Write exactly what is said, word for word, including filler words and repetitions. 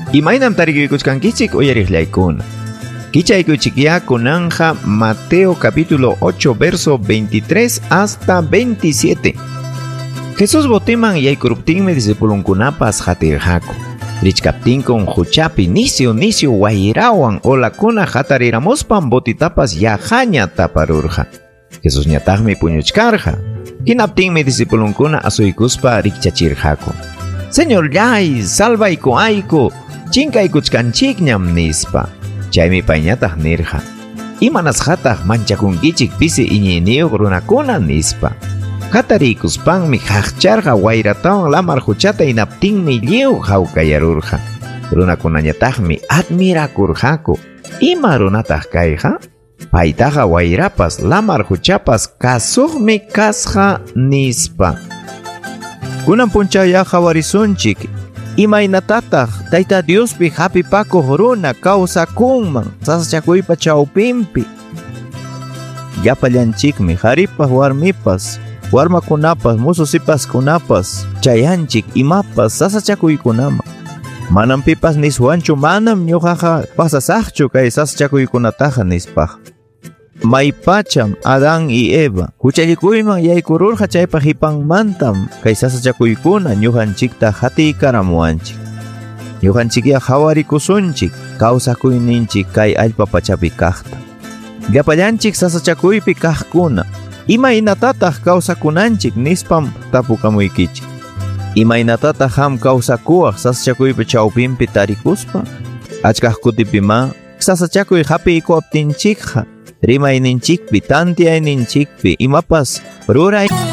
Imaynam tarikuykutkankichik uyariqllaykuna. Kichaykuchik yakunanja Mateo capítulo ocho verso veintitrés hasta veintisiete. Jesús botiman yaykuruptinmi discipulunkunapas hatirqaku. Richkaptinkun huchapi nisio nisio wayrawan olakuna hatariramuspan botitapas yahaña taparurqa. Jesús ñataqmi puñuchkarqa. Hinaptinmi discipulunkuna asuykuspa rikchachirqaku. Señor llay, salvayku ayku, chinkaykuchkanchikñam nispa. Chaymi payñataq nirqa. Imanas hataq manchakunkichik pisi iñiniyuq runakuna nispa. Hatarikuspanmi haqcharqa wayratawan lamar huchata inaptinmi lliw hawkallarurqa. Runakunañataqmi admirakurqaku. Ima runataq kayqa? Paytaqa wayrapas lamar huchapas kasuqmi kasqa nispa. Kunan punchaya hawarisunchik. Imaynatataq Tayta Diospi hapipakuq runa kawsakunman sasachakuypa chawpinpi. Yapallanchikmi haripas warmipas, warmakunapas, mususipaskunapas chayanchik imapas sasachakuykunaman. Manam pipas niswanchu manam ñuqaqa pasasaqchu kay sasachakuykunataqa nispaq. Maypacham Adán y Eva huchallikuyman yaykururqa chaypa hipanmantam kay sasachakuykuna ñuqanchikta hatiykaramuwanchik. Ñuqanchikya hawarikusunchik kawsakuyninchik kay allpa pachapi kaqta. Llapallanchik sasachakuypi kaqkuna imaynatataq kawsakunanchik nispam tapukamuykichik. Imaynatataq ham kawsakuwaq sasachakuypi chawpinpi tarikuspa achkaq kutipima sasachakuy hapiykuwaptinchikqa rimayninchikpi tantiayninchikpi imapas ruray